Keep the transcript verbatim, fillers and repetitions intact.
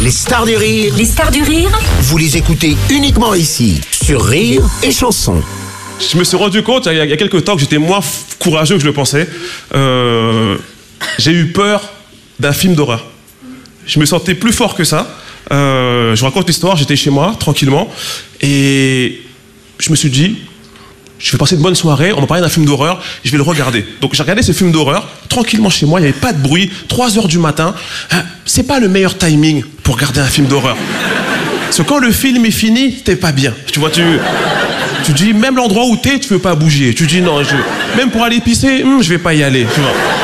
Les stars du rire, Les stars du rire, vous les écoutez uniquement ici, sur Rire et Chanson. Je me suis rendu compte il y a, il y a quelques temps que j'étais moins f- courageux que je le pensais. Euh, j'ai eu peur d'un film d'horreur. Je me sentais plus fort que ça. Euh, je vous raconte l'histoire, j'étais chez moi, tranquillement, et je me suis dit, je vais passer une bonne soirée, on m'a parlé d'un film d'horreur, je vais le regarder. Donc j'ai regardé ce film d'horreur, tranquillement chez moi, il n'y avait pas de bruit, trois heures du matin. Hein, c'est pas le meilleur timing pour regarder un film d'horreur. Parce que quand le film est fini, t'es pas bien. Tu vois, tu... Tu dis, même l'endroit où t'es, tu veux pas bouger. Tu dis, non, je... même pour aller pisser, hum, je vais pas y aller. Tu vois.